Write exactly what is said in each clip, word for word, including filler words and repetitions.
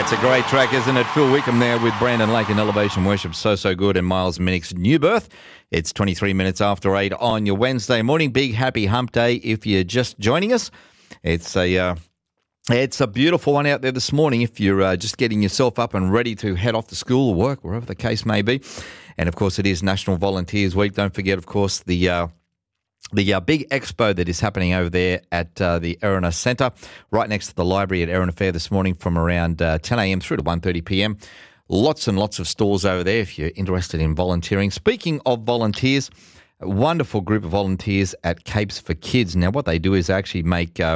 It's a great track, isn't it? Phil Wickham there with Brandon Lake and Elevation Worship. So, so good. And Miles Minnick's New Birth. It's twenty-three minutes after eight on your Wednesday morning. Big happy hump day if you're just joining us. It's a uh, it's a beautiful one out there this morning if you're uh, just getting yourself up and ready to head off to school or work, wherever the case may be. And, of course, it is National Volunteers Week. Don't forget, of course, the... Uh, The uh, big expo that is happening over there at uh, the Erina Centre, right next to the library at Erina Fair this morning from around uh, ten a.m. through to one thirty p.m. Lots and lots of stalls over there if you're interested in volunteering. Speaking of volunteers, a wonderful group of volunteers at Capes for Kids. Now, what they do is actually make, uh,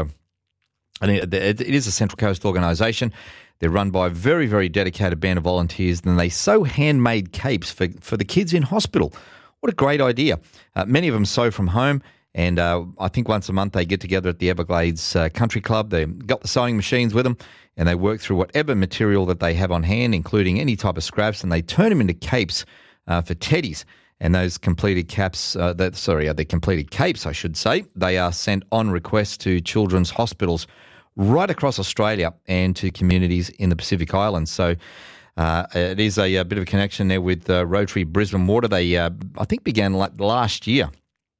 I mean, it is a Central Coast organisation. They're run by a very, very dedicated band of volunteers, and they sew handmade capes for, for the kids in hospital. What a great idea. Uh, many of them sew from home, and uh, I think once a month they get together at the Everglades uh, Country Club. They've got the sewing machines with them, and they work through whatever material that they have on hand, including any type of scraps, and they turn them into capes uh, for teddies. And those completed caps, uh, that, sorry, uh, the completed capes, I should say, they are sent on request to children's hospitals right across Australia and to communities in the Pacific Islands. So Uh, it is a, a bit of a connection there with uh, Rotary Brisbane Water. They, uh, I think, began like last year,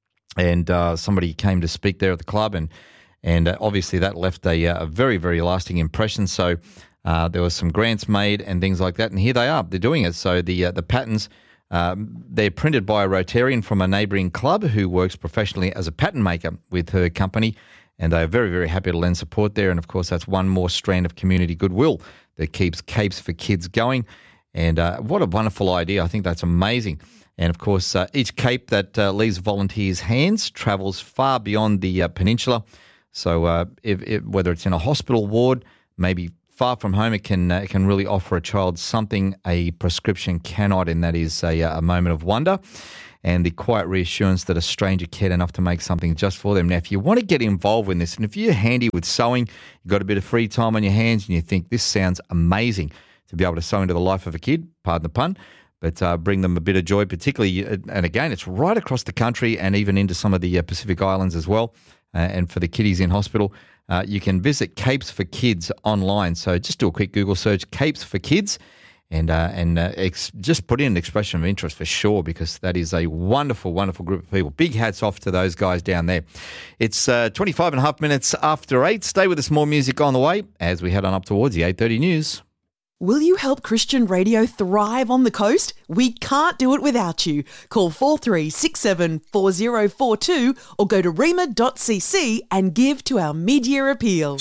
and uh, somebody came to speak there at the club, and and uh, obviously that left a, a very, very lasting impression. So uh, there were some grants made and things like that, and here they are. They're doing it. So the uh, the patterns, um, they're printed by a Rotarian from a neighbouring club who works professionally as a pattern maker with her company, and they are very, very happy to lend support there. And, of course, that's one more strand of community goodwill that keeps Capes for Kids going. And uh, what a wonderful idea. I think that's amazing. And, of course, uh, each cape that uh, leaves volunteers' hands travels far beyond the uh, peninsula. So uh, if, if, whether it's in a hospital ward, maybe far from home, it can, uh, it can really offer a child something a prescription cannot, and that is a, a moment of wonder and the quiet reassurance that a stranger cared enough to make something just for them. Now, if you want to get involved in this, and if you're handy with sewing, you've got a bit of free time on your hands and you think this sounds amazing to be able to sew into the life of a kid, pardon the pun, but uh, bring them a bit of joy, particularly, and again, it's right across the country and even into some of the uh, Pacific Islands as well, uh, and for the kiddies in hospital, uh, you can visit Capes for Kids online. So just do a quick Google search, Capes for Kids, And uh, and uh, ex- just put in an expression of interest for sure, because that is a wonderful, wonderful group of people. Big hats off to those guys down there. It's uh, twenty-five and a half minutes after eight. Stay with us, more music on the way as we head on up towards the eight thirty news. Will you help Christian radio thrive on the coast? We can't do it without you. Call four three six seven four zero four two or go to rema dot c c and give to our mid-year appeal.